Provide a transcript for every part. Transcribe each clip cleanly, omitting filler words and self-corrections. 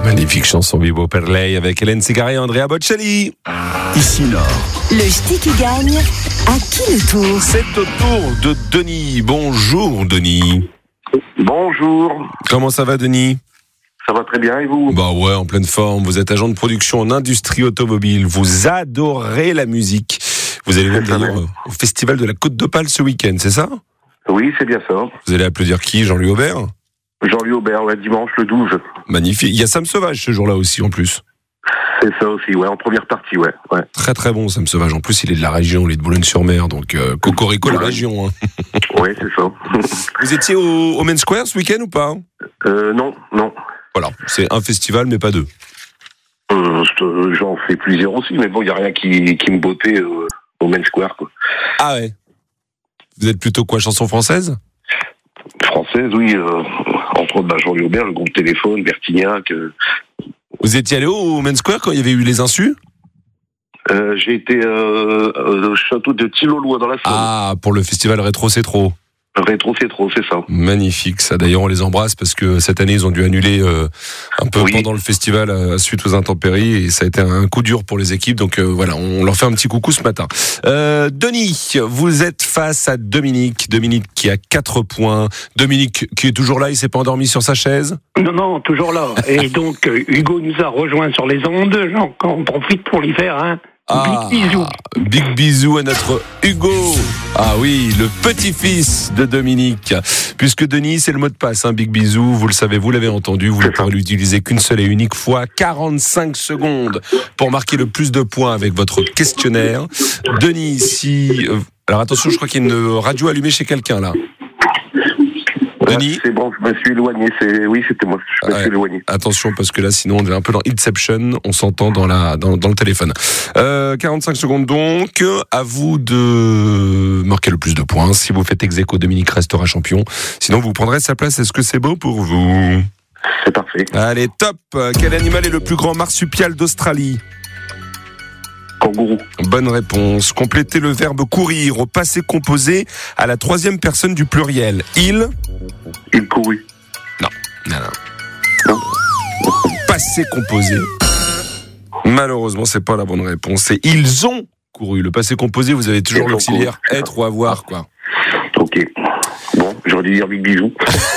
Magnifique chanson Vivo per lei avec Hélène Ségara et Andrea Bocelli. Ici Nord. Le ch'ti qui gagne, à qui le tour? C'est au tour de Denis. Bonjour Denis. Bonjour. Comment ça va Denis? Ça va très bien et vous? Bah ouais, en pleine forme. Vous êtes agent de production en industrie automobile. Vous adorez la musique. Vous allez même d'ailleurs au Festival de la Côte d'Opale ce week-end, c'est ça? Oui, c'est bien ça. Vous allez applaudir qui? Jean-Louis Aubert? Jean-Louis Aubert, ouais, dimanche le 12. Magnifique. Il y a Sam Sauvage ce jour-là aussi en plus. C'est ça aussi, ouais, en première partie, ouais. Très très bon Sam Sauvage. En plus, il est de la région, il est de Boulogne-sur-Mer, donc cocorico la région. Hein. Ouais, c'est ça. Vous étiez au Main Square ce week-end ou pas? Non. Voilà, c'est un festival mais pas deux. J'en fais plusieurs aussi, mais bon, il n'y a rien qui me bottait au Main Square, quoi. Ah ouais. Vous êtes plutôt quoi, chanson française? Française, oui. Entre autres, Jean-Louis Aubert, le groupe Téléphone, Bertignac. Vous étiez allé au Main Square quand il y avait eu les insus? J'ai été au château de Tillolois dans la Saône. Ah, pour le festival Rétro C'est Trop. Rétro, c'est trop, c'est ça. Magnifique, ça. D'ailleurs, on les embrasse parce que cette année, ils ont dû annuler un peu pendant le festival suite aux intempéries et ça a été un coup dur pour les équipes. Donc voilà, on leur fait un petit coucou ce matin. Denis, vous êtes face à Dominique. Dominique qui a 4 points. Dominique qui est toujours là, il s'est pas endormi sur sa chaise? Non, toujours là. Et donc, Hugo nous a rejoint sur les ondes. On profite pour lui faire un big bisou. Big bisou à notre Hugo. Ah oui, le petit-fils de Dominique. Puisque Denis, c'est le mot de passe, big bisou. Vous le savez, vous l'avez entendu. Vous ne pourrez l'utiliser qu'une seule et unique fois. 45 secondes pour marquer le plus de points avec votre questionnaire. Denis, alors attention, je crois qu'il y a une radio allumée chez quelqu'un là. Denis? C'est bon, je me suis éloigné. Oui, c'était moi. Je me suis éloigné. Attention, parce que là, sinon, on est un peu dans Inception. On s'entend dans le téléphone. 45 secondes donc. À vous de marquer le plus de points. Si vous faites ex-aequo, Dominique restera champion. Sinon, vous prendrez sa place. Est-ce que c'est beau pour vous? C'est parfait. Allez, top. Quel animal est le plus grand marsupial d'Australie? Kangourou. Bonne réponse. Complétez le verbe courir au passé composé à la 3e personne du pluriel. Il courut. Non. Passé composé. Malheureusement, c'est pas la bonne réponse. C'est ils ont couru. Le passé composé, vous avez toujours l'auxiliaire être ou avoir, quoi. Ok. Bon, j'aurais dû dire big bisou.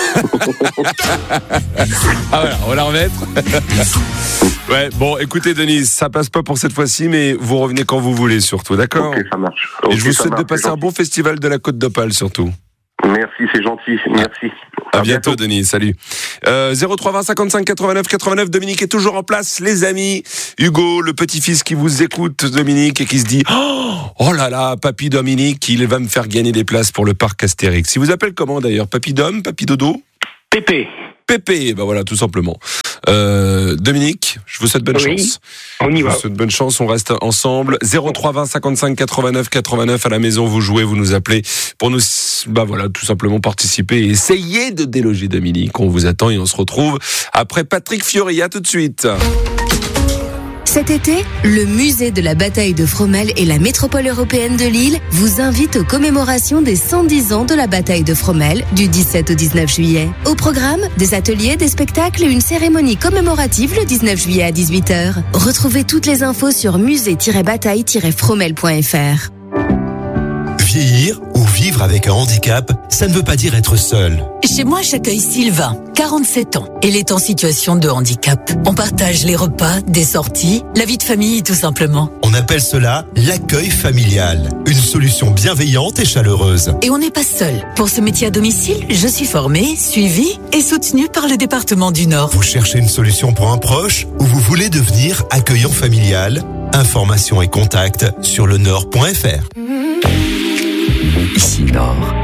Voilà, on va la remettre. Ouais, bon, écoutez, Denise, ça passe pas pour cette fois-ci, mais vous revenez quand vous voulez, surtout, d'accord? Ok, ça marche. Et je vous souhaite de passer un bon festival de la Côte d'Opale, surtout. Merci, c'est gentil. Merci. À bientôt, Denis. Salut. 03 20 55 89 89. Dominique est toujours en place, les amis. Hugo, le petit-fils qui vous écoute, Dominique, et qui se dit oh là là, papy Dominique, il va me faire gagner des places pour le parc Astérix. Il vous appelle comment d'ailleurs? Papy Dom, papy Dodo? Pépé, ben voilà, tout simplement. Dominique, je vous souhaite bonne chance. On y va. Je vous souhaite bonne chance, on reste ensemble. 03 20 55 89 89 à la maison, vous jouez, vous nous appelez pour nous, tout simplement participer et essayer de déloger Dominique. On vous attend et on se retrouve après Patrick Fiori. À tout de suite. Cet été, le musée de la bataille de Fromelles et la métropole européenne de Lille vous invitent aux commémorations des 110 ans de la bataille de Fromelles du 17 au 19 juillet. Au programme, des ateliers, des spectacles et une cérémonie commémorative le 19 juillet à 18h. Retrouvez toutes les infos sur musée-bataille-fromelles.fr. Vieillir ou vivre avec un handicap, ça ne veut pas dire être seul. Chez moi, j'accueille Sylvain, 47 ans. Elle est en situation de handicap. On partage les repas, des sorties, la vie de famille tout simplement. On appelle cela l'accueil familial. Une solution bienveillante et chaleureuse. Et on n'est pas seul. Pour ce métier à domicile, je suis formée, suivie et soutenue par le département du Nord. Vous cherchez une solution pour un proche ou vous voulez devenir accueillant familial? Informations et contacts sur lenord.fr. Ici Nord.